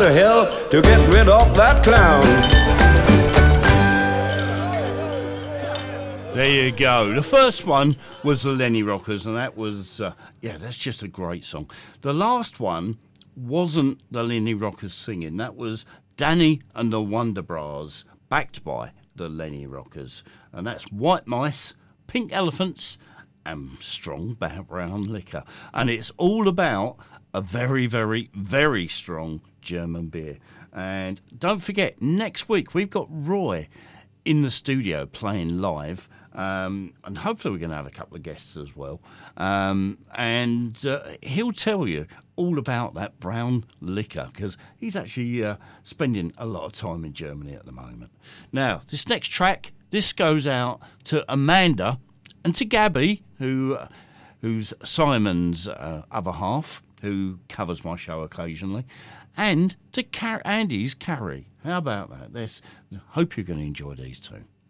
to hell to get rid of that clown. There you go. The first one was the Lenny Rockers, and that was, that's just a great song. The last one wasn't the Lenny Rockers singing. That was Danny and the Wonder Bras, backed by the Lenny Rockers. And that's White Mice, Pink Elephants, and Strong Brown Liquor. And it's all about a very, very, very strong German beer. And don't forget, next week we've got Roy in the studio playing live, and hopefully we're going to have a couple of guests as well, and he'll tell you all about that brown liquor, because he's actually spending a lot of time in Germany at the moment. Now, this next track, this goes out to Amanda and to Gabby, who's Simon's other half, who covers my show occasionally, and to Andy's Carrie. How about that? Hope you're going to enjoy these two.